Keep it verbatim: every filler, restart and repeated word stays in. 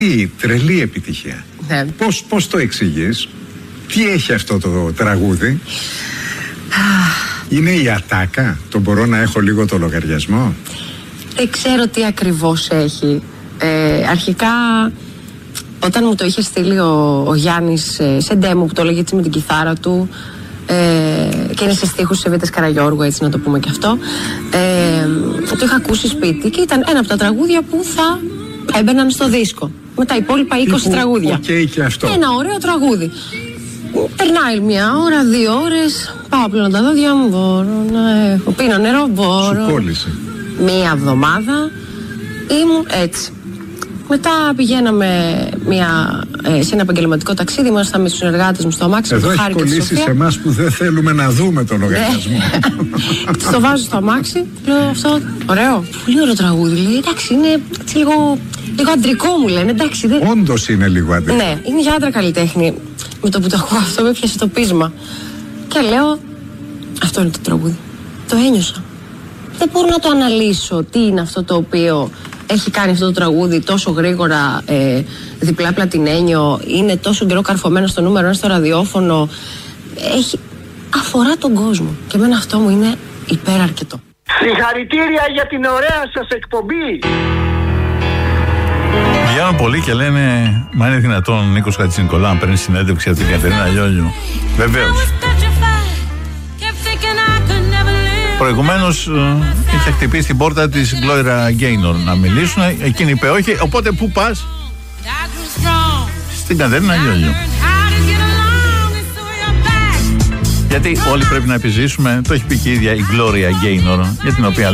Η τρελή επιτυχία. Ναι. Πώς, πώς το εξηγείς? Τι έχει αυτό το τραγούδι? Είναι η ατάκα? Το μπορώ να έχω λίγο το λογαριασμό? Δεν ξέρω τι ακριβώς έχει. Ε, αρχικά, όταν μου το είχε στείλει ο, ο Γιάννης ε, σε ντέμο που το έλεγε έτσι με την κιθάρα του, ε, και είναι σε στίχους σε Βίτες Καραγιώργου, έτσι να το πούμε και αυτό, ε, το είχα ακούσει σπίτι και ήταν ένα από τα τραγούδια που θα έμπαιναν στο δίσκο με τα υπόλοιπα είκοσι Τύπου, τραγούδια. Okay, και αυτό. Ένα ωραίο τραγούδι. Περνάει μια ώρα, δύο ώρες, πάω πλέον τα δόντια μου, μπορώ να έχω, πίνω νερό, μπορώ. Σου κόλλησε. Μία εβδομάδα ήμουν έτσι. Μετά πηγαίναμε μια, ε, σε ένα επαγγελματικό ταξίδι, ήμασταν με τους συνεργάτες μου στο αμάξι. Εδώ το έχει κολλήσει σε εμάς που δεν θέλουμε να δούμε τον λογαριασμό. Το βάζω στο αμάξι, λέω αυτό, ωραίο, πολύ ωραίο τραγούδι. Λέει, εντάξει, είναι έτσι λίγο, λίγο αντρικό μου λένε, εντάξει. Δεν... Όντως είναι λίγο αντρικό. Ναι, είναι για άντρα καλλιτέχνη. Με το που το ακούω αυτό με πιάσε το πείσμα. Και λέω, αυτό είναι το τραγούδι. Το ένιωσα. Δεν μπορώ να το αναλύσω τι είναι αυτό το οποίο έχει κάνει αυτό το τραγούδι τόσο γρήγορα, ε, διπλά πλατινένιο, είναι τόσο καιρό καρφωμένο στο νούμερο ένα στο ραδιόφωνο. Έχει, αφορά τον κόσμο. Και εμένα αυτό μου είναι υπεραρκετό. Συγχαρητήρια για την ωραία σας εκπομπή. Βγαίνουν πολλοί και λένε, μα είναι δυνατόν ο Νίκος Χατζηνικολάου να παίρνει συνέντευξη από την Κατερίνα Λιόλιου? Βεβαίως. Προηγουμένως είχε χτυπήσει την πόρτα της Gloria Gaynor να μιλήσουν. Εκείνη είπε όχι. Οπότε πού πας? Στην Κατερίνα Λιόλιου. Γιατί όλοι πρέπει να επιζήσουμε. Το έχει πει και η ίδια η Gloria Gaynor, για την οποία